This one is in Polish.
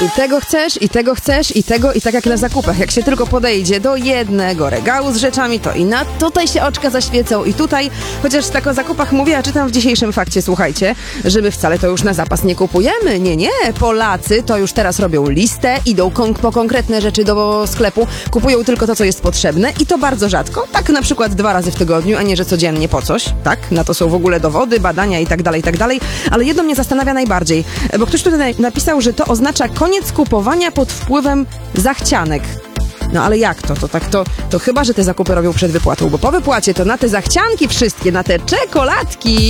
I tego chcesz, i tego chcesz, i tego, i tak jak na zakupach. Jak się tylko podejdzie do jednego regału z rzeczami, to i na tutaj się oczka zaświecą, i tutaj. Chociaż tak o zakupach mówię, a czytam w dzisiejszym fakcie, słuchajcie, że my wcale to już na zapas nie kupujemy. Nie. Polacy to już teraz robią listę, idą po konkretne rzeczy do sklepu, kupują tylko to, co jest potrzebne, i to bardzo rzadko. Tak na przykład 2 razy w tygodniu, a nie, że codziennie po coś. Tak? Na to są w ogóle dowody, badania i tak dalej. Ale jedno mnie zastanawia najbardziej, bo ktoś tutaj napisał, że to oznacza koniec kupowania pod wpływem zachcianek. No ale jak to? To chyba, że te zakupy robią przed wypłatą, bo po wypłacie to na te zachcianki wszystkie, na te czekoladki...